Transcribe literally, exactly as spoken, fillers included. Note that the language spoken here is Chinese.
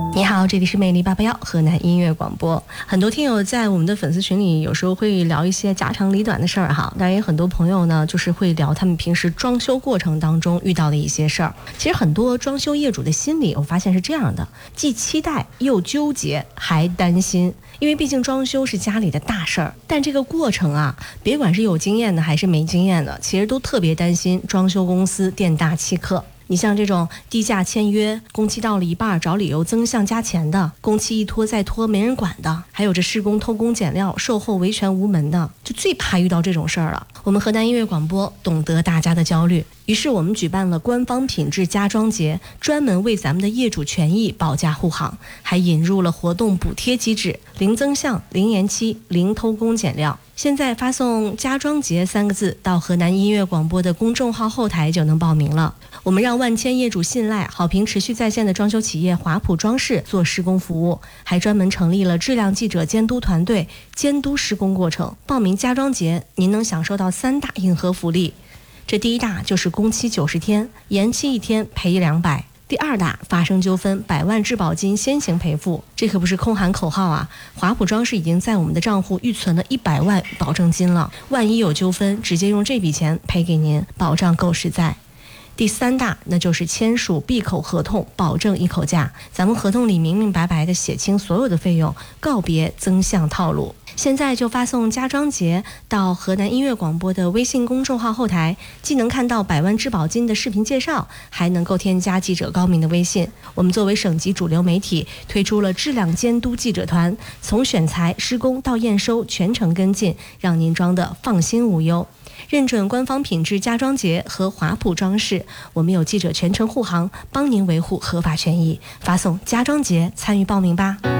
你好，这里是魅力八八幺河南音乐广播。很多听友在我们的粉丝群里有时候会聊一些家长里短的事儿哈，当然也很多朋友呢就是会聊他们平时装修过程当中遇到的一些事儿。其实很多装修业主的心理我发现是这样的，既期待又纠结还担心，因为毕竟装修是家里的大事儿，但这个过程啊，别管是有经验的还是没经验的，其实都特别担心装修公司店大欺客。你像这种低价签约，工期到了一半找理由增项加钱的，工期一拖再拖没人管的，还有这施工偷工减料、售后维权无门的，就最怕遇到这种事儿了。我们河南音乐广播懂得大家的焦虑，于是我们举办了官方品质家装节，专门为咱们的业主权益保驾护航，还引入了活动补贴机制，零增项、零延期、零偷工减料。现在发送家装节三个字到河南音乐广播的公众号后台就能报名了。我们让万千业主信赖、好评持续在线的装修企业华普装饰做施工服务，还专门成立了质量记者监督团队，监督施工过程。报名家装节您能享受到三大硬核福利，这第一大就是工期九十天，延期一天赔一两百。第二大，发生纠纷百万质保金先行赔付，这可不是空喊口号啊！华普装饰已经在我们的账户预存了一百万保证金了，万一有纠纷，直接用这笔钱赔给您，保障够实在。第三大，那就是签署闭口合同，保证一口价。咱们合同里明明白白的写清所有的费用，告别增项套路。现在就发送家装节到河南音乐广播的微信公众号后台，既能看到百万质保金的视频介绍，还能够添加记者高明的微信。我们作为省级主流媒体，推出了质量监督记者团，从选材、施工到验收全程跟进，让您装的放心无忧。认准官方品质家装节和华普装饰，我们有记者全程护航，帮您维护合法权益。发送家装节参与报名吧。